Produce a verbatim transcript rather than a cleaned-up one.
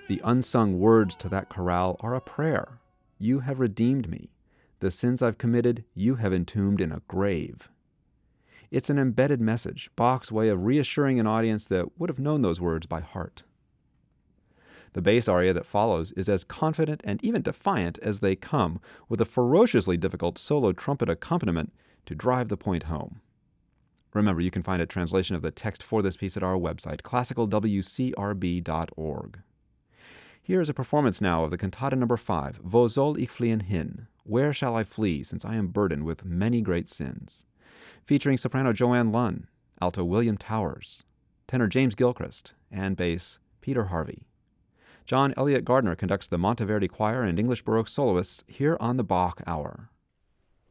The unsung words to that chorale are a prayer. You have redeemed me. The sins I've committed, you have entombed in a grave. It's an embedded message, Bach's way of reassuring an audience that would have known those words by heart. The bass aria that follows is as confident and even defiant as they come, with a ferociously difficult solo trumpet accompaniment to drive the point home. Remember, you can find a translation of the text for this piece at our website, classical w c r b dot org. Here is a performance now of the cantata number five, Wo soll ich fliehen hin? Where shall I flee, since I am burdened with many great sins? Featuring soprano Joanne Lunn, alto William Towers, tenor James Gilchrist, and bass Peter Harvey. John Elliott Gardner conducts the Monteverdi Choir and English Baroque soloists here on the Bach Hour.